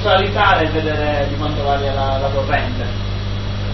posso alitare e vedere di quanto vale la corrente.